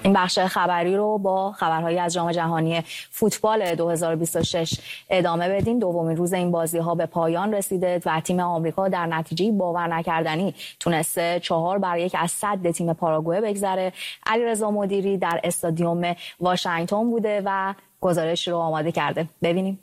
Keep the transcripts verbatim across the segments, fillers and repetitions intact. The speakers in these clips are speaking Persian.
این بخش خبری رو با خبرهایی از جام جهانی فوتبال دو هزار و بیست و شش ادامه بدیم. دومین روز این بازی ها به پایان رسیده و تیم آمریکا در نتیجه باور نکردنی تونسته چهار بر یک از صد تیم پاراگوئه بگذره. علیرضا مدیری در استادیوم واشنگتن بوده و گزارش رو آماده کرده. ببینیم.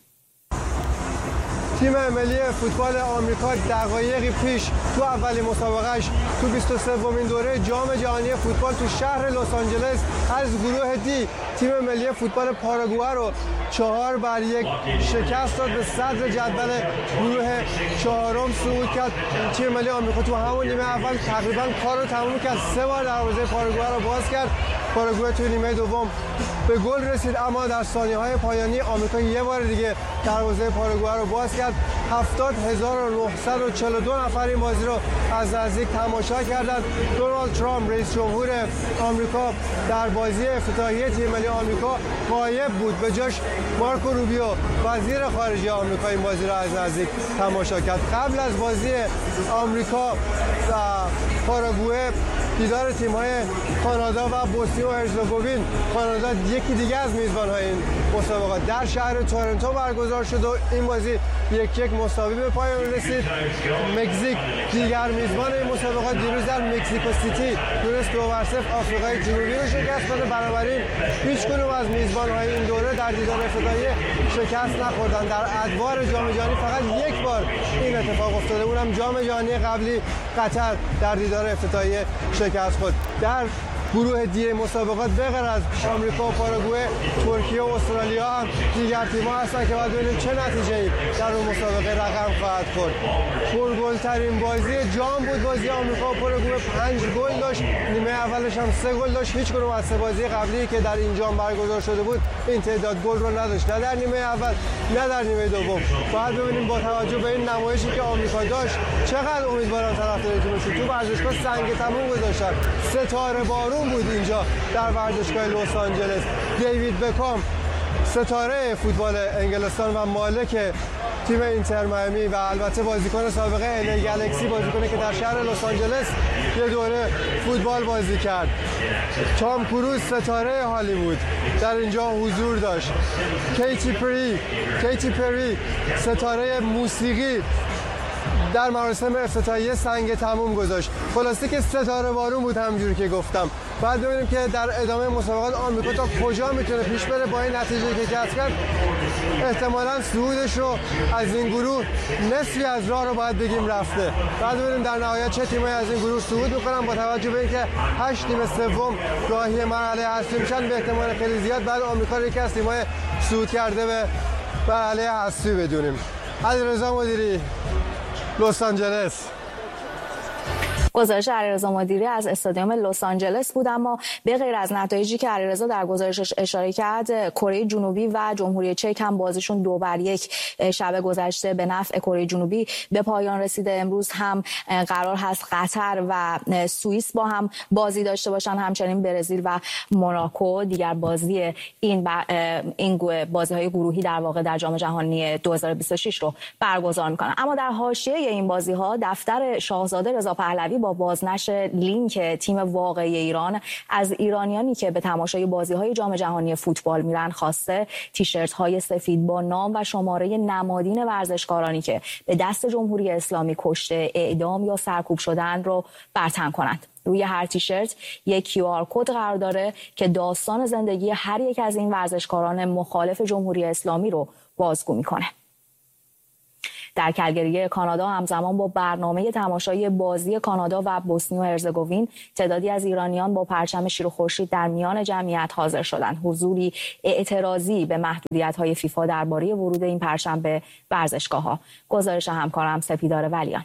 تیم ملی فوتبال آمریکا دقایقی پیش تو اولین مسابقهش تو بیست و سومین دوره جام جهانی فوتبال تو شهر لس آنجلس از گروه دی تیم ملی فوتبال پاراگوئه رو چهار بر یک شکست داد. به صدر جدول گروه چهارم صعود کرد. تیم ملی آمریکا تو همون نیمه اول تقریبا کار رو تموم کرد. سه بار دروازه پاراگوئه رو باز کرد. پاراگوئه تو نیمه دوم به گل رسید، اما در ثانیه‌های پایانی آمریکا یه بار دیگه دروازه پاراگوئه رو باز کرد. هفتاد هزار و نهصد و چهل و دو نفر این بازی رو از نزدیک تماشا کردند. دونالد ترامپ رئیس جمهور آمریکا در بازی افتتاحیه تیم ملی آمریکا غایب بود. به جاش مارکو روبیو وزیر خارجه آمریکا این بازی رو از نزدیک تماشا کرد. قبل از بازی آمریکا و پاراگوئه دیدار تیم‌های کانادا و بوسنی و هرزگوین، کانادا یکی دیگه از میزبان‌های این مسابقات در شهر تورنتو برگزار شد و این بازی یک یک مساوی به پایان رسید. مکزیک دیگر میزبان این مسابقات دیروز در مکزیکو سیتی تونست دو بر صفر آفریقای جنوبی رو شکست بده. بنابراین هیچ کدوم از میزبان‌های این دوره در دیدار افتتاحیه شکست نخوردن. در ادوار جام جهانی فقط یک بار این اتفاق افتاده، اونم جام جهانی قبلی قطر در دیدار افتتاحیه شکست خورد. در گروه دی مسابقات به غیر از آمریکا و پاراگوئه، ترکیه و استرالیا هم دیگر تیم‌ها هستن که باید ببینیم چه نتیجه‌ای در اون مسابقه رقم خواهد خورد. پرگل‌ترین بازی جام بود بازی آمریکا و پاراگوئه. پنج گل داشت، نیمه اولش هم سه گل داشت. هیچ کدوم از سه بازی قبلی که در این جام برگزار شده بود این تعداد گل رو نداشت، نه در نیمه اول نه در نیمه دوم. باید ببینیم با توجه به این نمایشی که آمریکا داشت چقدر امیدواران طرفدار تیمشون تو ورزشگاه سنگ تموم گذاشتن. ستاره بارون بود اینجا در ورزشگاه لس آنجلس. دیوید بکام ستاره فوتبال انگلستان و مالک تیم اینتر میامی و البته بازیکن سابقه الی گالاکسی، بازیکنی که در شهر لس آنجلس یه دوره فوتبال بازی کرد. تام کروز ستاره هالیوود در اینجا حضور داشت. کیتی پری کیتی پری ستاره موسیقی در مراسم افتتاحیه سنگ تموم گذاشت. خلاصه که ستاره بارون بود همونجوری که گفتم. بعد ببینیم که در ادامه مسابقات آمریکا تا کجا میتونه پیش بره. با این نتیجه که کسب کرد احتمالاً صعودش رو از این گروه نصفی از راه رو باید بگیم رفته. بعد ببینیم در نهایت چه تیمایی از این گروه صعود میکنن. با توجه به اینکه هشت تیم سوم راهی مرحله حذفی میشن، به احتمال خیلی زیاد بعد آمریکا رو یکی از تیم‌های صعود کرده به مرحله حذفی بدونیم. علیرضا مدیری، لس آنجلس. گزارش علیرضا مدیری از استادیوم لس آنجلس بود. اما به غیر از نتایجی که علیرضا در گزارشش اشاره کرد، کره جنوبی و جمهوری چک هم بازیشون دو بر یک شب گذشته به نفع کره جنوبی به پایان رسیده. امروز هم قرار هست قطر و سوئیس با هم بازی داشته باشن، همچنین برزیل و موناکو دیگر بازی این ب... این بازی‌های گروهی در واقع در جام جهانی دو هزار و بیست و شش رو برگزار می‌کنن. اما در حاشیه این بازی‌ها دفتر شاهزاده رضا پهلوی با بازنشر لینک تیم واقعی ایران از ایرانیانی که به تماشای بازی‌های جام جهانی فوتبال میرن خواسته تیشرت‌های سفید با نام و شماره نمادین ورزشکارانی که به دست جمهوری اسلامی کشته، اعدام یا سرکوب شدن رو برتن کنند. روی هر تیشرت یک کیو آر کد قرار داره که داستان زندگی هر یک از این ورزشکاران مخالف جمهوری اسلامی رو بازگو میکنه. در کلگری کانادا همزمان با برنامه تماشای بازی کانادا و بوسنی و هرزگوین تعدادی از ایرانیان با پرچم شیر و خورشید در میان جمعیت حاضر شدند. حضوری اعتراضی به محدودیت‌های فیفا درباره ورود این پرچم به ورزشگاه‌ها. گزارش همکارم سپیدار ولیان.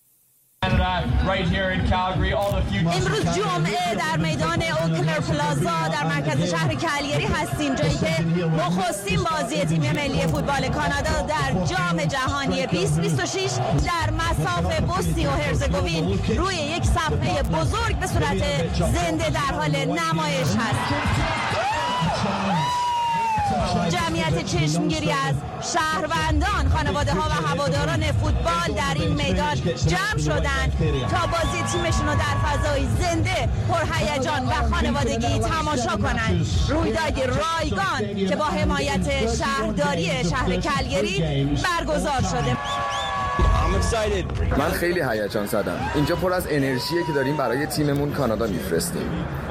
امروز جمعه در میدان اوکلر پلازا در مرکز شهر کلگری هستیم، جایی که نخستین بازی تیم ملی فوتبال کانادا در جام جهانی بیست بیست و شش در مصاف بوسنی و هرزگوین روی یک صفحه بزرگ به صورت زنده در حال نمایش هست. جمعیت چشمگیری از شهروندان، خانواده ها و هواداران فوتبال در این میدان جمع شدند تا بازی تیمشون رو در فضای زنده، پرهیجان و خانوادگی تماشا کنند. رویدادی رایگان که با حمایت شهرداری شهر کلگری برگزار شده. من خیلی هیجان زدم. اینجا پر از انرژیه که داریم برای تیممون کانادا میفرستیم.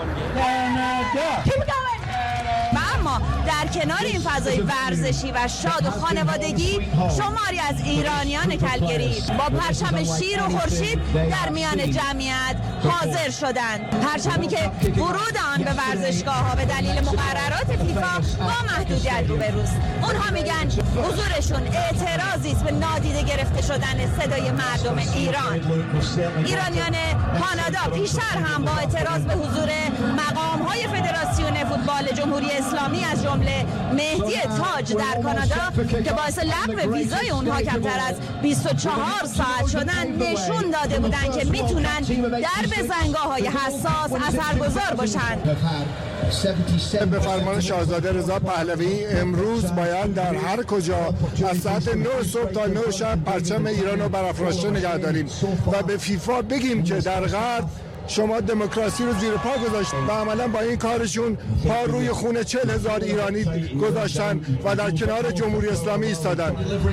و اما در کنار این فضای ورزشی و شاد و خانوادگی، شماری از ایرانیان کلگری با پرچم شیر و خورشید در میان جمعیت حاضر شدند. پرچمی که ورود آن به ورزشگاه‌ها به دلیل مقررات فیفا با محدودیت روبروست. اونها میگن حضورشون اعتراضی است به نادیده گرفته شدن صدای مردم ایران. ایرانیان کانادا پیشتر هم با اعتراض به حضور مقام‌های فدراسیون فوتبال جمهوری اسلامی از جمله مهدی تاج در کانادا که باعث لغو ویزای اونها کمتر از بیست و چهار ساعت شدن، نشون داده بودند که میتونن در بزنگاه‌های حساس اثرگذار باشن. به فرمان شاهزاده رضا پهلوی امروز باید در هر کجا از ساعت نه صبح تا نه شب پرچم ایران رو برافراشته نگه داریم و به فیفا بگیم که در غرب شما دموکراسی رو زیر پا گذاشتن و عملا با این کارشون پا روی خون چهل هزار ایرانی گذاشتن و در کنار جمهوری اسلامی ایستادن.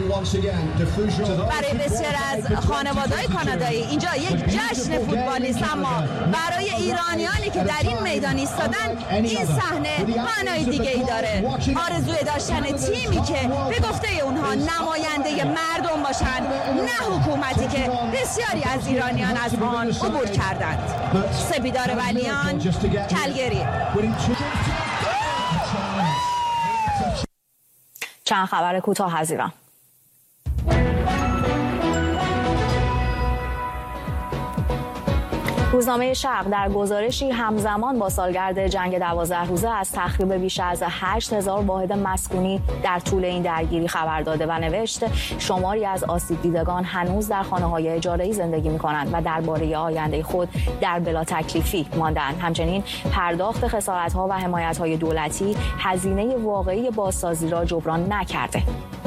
برای بسیار از خانواده‌های کانادایی اینجا یک جشن فوتبالی است، اما برای ایرانیانی که در این میدان ایستادن این صحنه معنای دیگه ای داره. آرزوی داشتن تیمی که به گفته اونها نماینده مردم باشن، نه حکومتی که بسیاری از ایرانیان از آن عبور کردند. سپیدار ولیان، کلگری. چند خبر کوتاه از ایران. روزنامه شرق در گزارشی همزمان با سالگرد جنگ دوازده روزه از تخریب بیش از هشت هزار واحد مسکونی در طول این درگیری خبر داده و نوشت شماری از آسیب دیدگان هنوز در خانه‌های اجاره‌ای زندگی می‌کنند و درباره آینده خود در بلا تکلیفی ماندند. همچنین پرداخت خسارت‌ها و حمایت‌های دولتی هزینه واقعی بازسازی را جبران نکرده.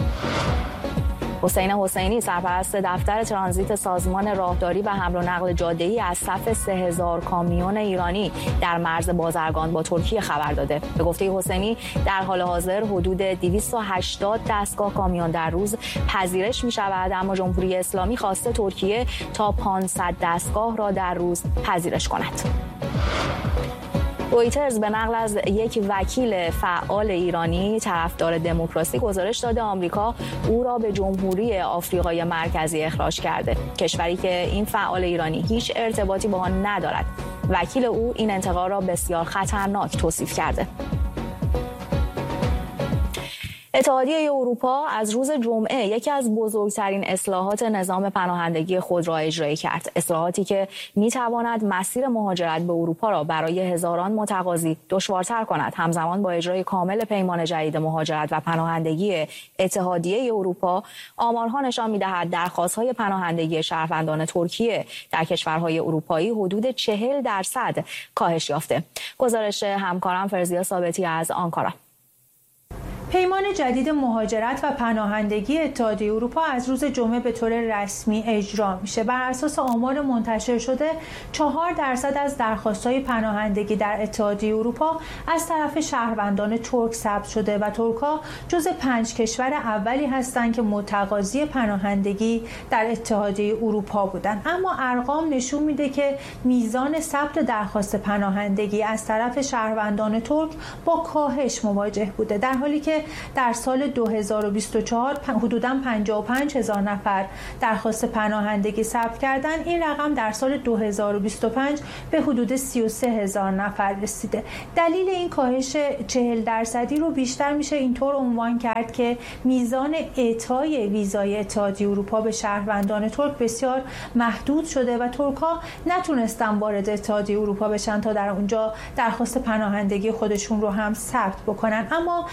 حسین حسینی سرپرست دفتر ترانزیت سازمان راهداری و حمل و نقل جاده‌ای از صف سه هزار کامیون ایرانی در مرز بازرگان با ترکیه خبر داده. به گفته حسینی در حال حاضر حدود دویست و هشتاد دستگاه کامیون در روز پذیرش می‌شود، اما جمهوری اسلامی خواسته ترکیه تا پانصد دستگاه را در روز پذیرش کند. رویترز به نقل از یک وکیل فعال ایرانی طرفدار دموکراسی گزارش داده آمریکا او را به جمهوری آفریقای مرکزی اخراج کرده، کشوری که این فعال ایرانی هیچ ارتباطی با آن ندارد. وکیل او این انتقاد را بسیار خطرناک توصیف کرده. اتحادیه اروپا از روز جمعه یکی از بزرگترین اصلاحات نظام پناهندگی خود را اجرایی کرد. اصلاحاتی که می‌تواند مسیر مهاجرت به اروپا را برای هزاران متقاضی دشوارتر کند، همزمان با اجرای کامل پیمان جدید مهاجرت و پناهندگی اتحادیه اروپا. آمارها نشان می‌دهد درخواست‌های پناهندگی شهروندان ترکیه در کشورهای اروپایی حدود چهل درصد کاهش یافته. گزارش همکارم فرزیا ثابتی از آنکارا. پیمان جدید مهاجرت و پناهندگی اتحادیه اروپا از روز جمعه به طور رسمی اجرا میشه. بر اساس آمار منتشر شده، چهار درصد از درخواست‌های پناهندگی در اتحادیه اروپا از طرف شهروندان ترک ثبت شده و ترک‌ها جز پنج کشور اولی هستند که متقاضی پناهندگی در اتحادیه اروپا بودند. اما ارقام نشون میده که میزان ثبت درخواست پناهندگی از طرف شهروندان ترک با کاهش مواجه بوده، در حالی که در سال دو هزار و بیست و چهار حدوداً پنجاه و پنج هزار نفر درخواست پناهندگی ثبت کردند. این رقم در سال دو هزار و بیست و پنج به حدود سی و سه هزار نفر رسیده. دلیل این کاهش چهل درصدی رو بیشتر میشه اینطور عنوان کرد که میزان اعطای ویزای اتحادیه اروپا به شهروندان ترک بسیار محدود شده و ترک‌ها نتونستن وارد اتحادیه اروپا بشن تا در اونجا درخواست پناهندگی خودشون رو هم ثبت بکنن. اما از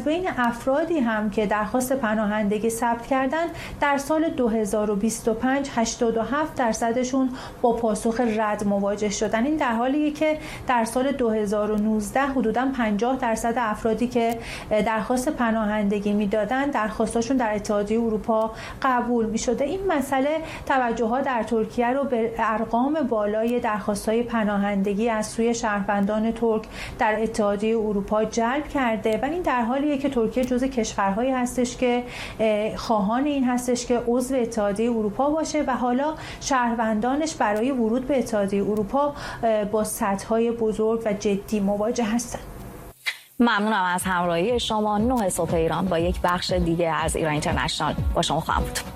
بین افرادی هم که درخواست پناهندگی ثبت کردند در سال دو هزار و بیست و پنج هشتاد و هفت درصدشون با پاسخ رد مواجه شدن. این در حالیه که در سال دو هزار و نوزده حدوداً پنجاه درصد افرادی که درخواست پناهندگی میدادن درخواستاشون در اتحادیه اروپا قبول میشده. این مسئله توجهات در ترکیه رو به ارقام بالای درخواست‌های پناهندگی از سوی شهروندان ترک در اتحادیه اروپا جلب کرده و این در حالیه که ترکیه جزو کشورهایی هستش که خواهان این هستش که عضو اتحادیه اروپا باشه و حالا شهروندانش برای ورود به اتحادیه اروپا با سدهای بزرگ و جدی مواجه هستند. ممنونم از همراهی شما. نه صبح ایران با یک بخش دیگه از ایران اینترنشنال با شما خواهم بود.